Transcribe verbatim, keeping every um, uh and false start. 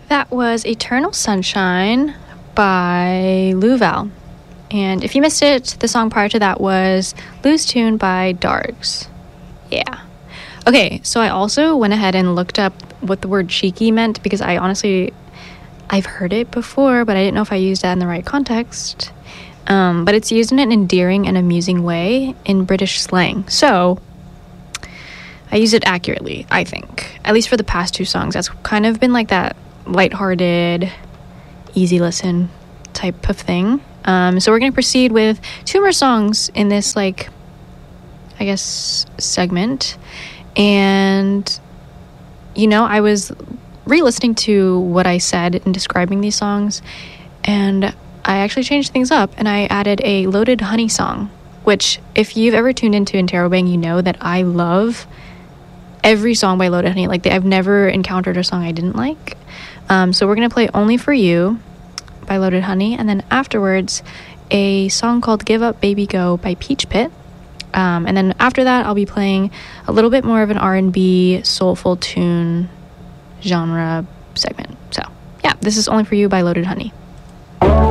That was Eternal Sunshine by Luval. And if you missed it, the song prior to that was Loose Tune by Dargs. Yeah. Okay, so I also went ahead and looked up what the word cheeky meant because I honestly, I've heard it before, but I didn't know if I used that in the right context. Um, but it's used in an endearing and amusing way in British slang. So I use it accurately, I think. At least for the past two songs. That's kind of been like that lighthearted, easy listen type of thing. Um, so we're going to proceed with two more songs in this, like, I guess, segment. And, you know, I was re-listening to what I said in describing these songs, and I actually changed things up, and I added a Loaded Honey song, which, if you've ever tuned into Interrobang, you know that I love every song by Loaded Honey. Like, I've never encountered a song I didn't like. Um, so we're going to play Only For You by Loaded Honey, and then afterwards a song called Give Up Baby Go by Peach Pit. Um, and then after that I'll be playing a little bit more of an R and B soulful tune genre segment. So yeah, this is Only For You by Loaded Honey.